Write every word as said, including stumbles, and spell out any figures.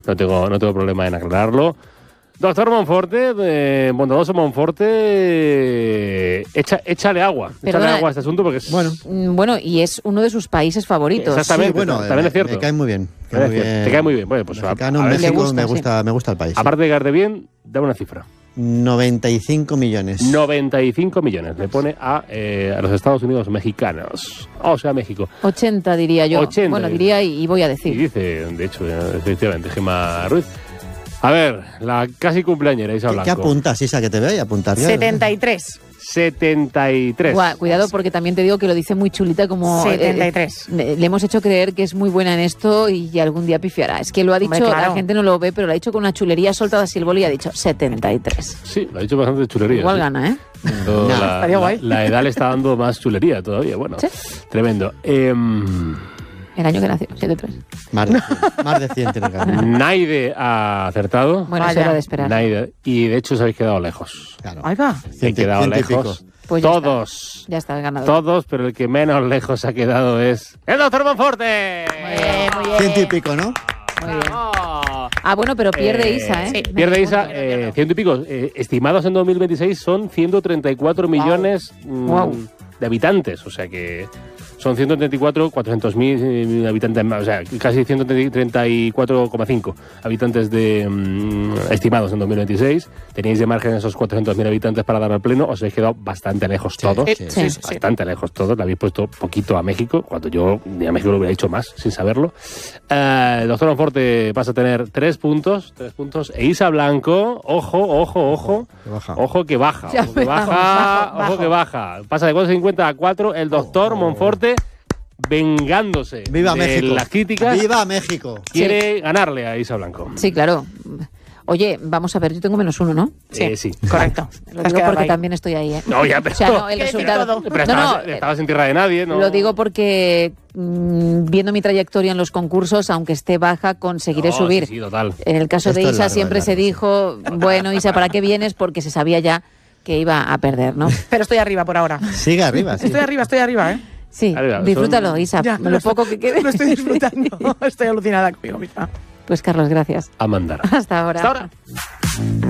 No tengo, no tengo problema en aclararlo. Doctor Monforte, eh, bondadoso Monforte, echa, échale agua. Perdona, échale agua a este asunto porque es... Bueno, Bueno, y es uno de sus países favoritos. Exactamente, sí, bueno, también me, es cierto. me cae muy bien. Te cae bien. Te cae muy bien. Bueno, pues Mexicano, a- a ver si- México, Le gusta, me, sí. gusta, me gusta el país. sí. Aparte de caerte bien, dame una cifra. noventa y cinco millones. noventa y cinco millones le pone a, eh, a los Estados Unidos mexicanos. O sea, México. ochenta diría yo. ochenta. Bueno, diría y, y voy a Y decir. dice, de hecho, eh, efectivamente, Gemma Ruiz. A ver, la casi cumpleañera Isa ¿Qué, Blanco. qué apuntas, Isa, que te vea y apuntar? ya. setenta y tres. setenta y tres. Guau, cuidado porque también te digo que lo dice muy chulita como... setenta y tres. eh, le hemos hecho creer que es muy buena en esto y algún día pifiará. Es que lo ha dicho, Hombre, claro. la gente no lo ve, pero lo ha dicho con una chulería, ha soltado así el boli y ha dicho setenta y tres. Sí, lo ha dicho bastante chulería. Igual sí. gana, ¿eh? Todo Nah, la, estaría la- guay. la edad le está dando más chulería todavía. Bueno, Sí. tremendo. Em, El año que nació, setenta y tres. Más de, más de cien tiene que haber. Naide ha acertado. Bueno, Vaya. eso era de esperar. Naide. Y de hecho os habéis quedado lejos. Claro. Ahí va. He Ciento- quedado ciento y pico. lejos. Pues ya Todos. Ya está el ganador. Todos, pero el que menos lejos ha quedado es el doctor Monforte. Muy bien, muy bien. Ciento y pico, ¿no? Muy bien. ¡Bravo! Ah, bueno, pero pierde Eh, Isa, ¿eh? sí, Medio Pierde Isa, punto. eh, ciento y pico. Eh, estimados en dos mil veintiséis son ciento treinta y cuatro millones mm, Guau. de habitantes. O sea que son ciento treinta y cuatro, cuatrocientos mil habitantes más. O sea, casi ciento treinta y cuatro coma cinco habitantes de mm, estimados en dos mil veintiséis. Tenéis de margen esos cuatrocientos mil habitantes para dar al pleno. Os habéis quedado bastante lejos Sí, todos. sí, sí, sí, sí. Bastante lejos todos. Le habéis puesto poquito a México, cuando yo ni a México lo hubiera hecho más, sin saberlo. Eh, el doctor Monforte pasa a tener tres puntos. Tres puntos. E Isa Blanco, ojo, ojo, ojo. Que baja. Ojo que baja. Ya Ojo que verás. baja. Bajo, Ojo bajo. que baja. Pasa de cuatro cincuenta a cuatro. El doctor Oh, oh. Monforte, vengándose ¡Viva de México! las críticas, ¡Viva México! quiere ganarle a Isa Blanco. Sí, claro. Oye, vamos a ver, yo tengo menos uno, ¿no? Sí. Eh, sí. Correcto. Lo Te has digo quedado porque ahí. también estoy ahí, ¿eh? No, ya, pero... O sea, no, el Quiere decir resultado... todo. pero No, estabas, no, estabas en tierra de nadie, ¿no? Lo digo porque mm, viendo mi trayectoria en los concursos, aunque esté baja, conseguiré No, subir. Sí, sí, total. En el caso de Esto es Isa largo, siempre es se largo, sí. dijo, bueno, Isa, ¿para qué vienes? Porque se sabía ya que iba a perder, ¿no? Pero estoy arriba por ahora. Sigue arriba, sí. Estoy arriba, estoy arriba, ¿eh? Sí, Arriba, disfrútalo, son- Isa, Ya, lo poco que quede. Lo estoy disfrutando. Estoy alucinada conmigo misma. Pues Carlos, gracias. A mandar. Hasta ahora. Hasta ahora.